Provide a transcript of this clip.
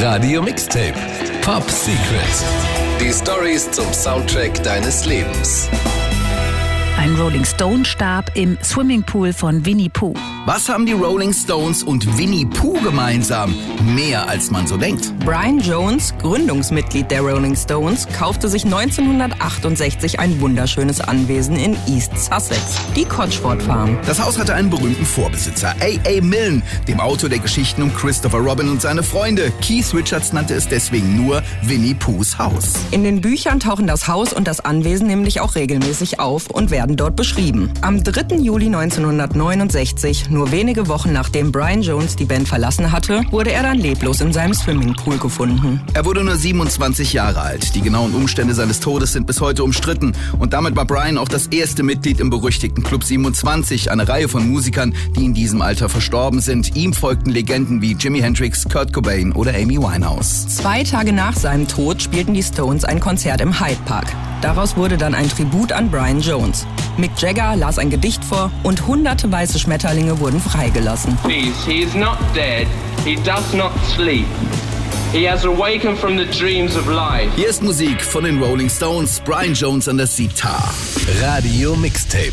Radio Mixtape. Pop Secret. Die Storys zum Soundtrack deines Lebens. Ein Rolling Stone starb im Swimmingpool von Winnie Pooh. Was haben die Rolling Stones und Winnie Pooh gemeinsam? Mehr als man so denkt. Brian Jones, Gründungsmitglied der Rolling Stones, kaufte sich 1968 ein wunderschönes Anwesen in East Sussex, die Cotchford Farm. Das Haus hatte einen berühmten Vorbesitzer, A.A. Milne, dem Autor der Geschichten um Christopher Robin und seine Freunde. Keith Richards nannte es deswegen nur Winnie Poohs Haus. In den Büchern tauchen das Haus und das Anwesen nämlich auch regelmäßig auf und werden dort beschrieben. Am 3. Juli 1969, nur wenige Wochen nachdem Brian Jones die Band verlassen hatte, wurde er dann leblos in seinem Swimmingpool gefunden. Er wurde nur 27 Jahre alt. Die genauen Umstände seines Todes sind bis heute umstritten. Und damit war Brian auch das erste Mitglied im berüchtigten Club 27, eine Reihe von Musikern, die in diesem Alter verstorben sind. Ihm folgten Legenden wie Jimi Hendrix, Kurt Cobain oder Amy Winehouse. 2 Tage nach seinem Tod spielten die Stones ein Konzert im Hyde Park. Daraus wurde dann ein Tribut an Brian Jones. Mick Jagger las ein Gedicht vor und hunderte weiße Schmetterlinge wurden freigelassen. He is not dead. He does not sleep. He has awakened from the dreams of life. Hier ist Musik von den Rolling Stones, Brian Jones an der Sitar. Radio Mixtape.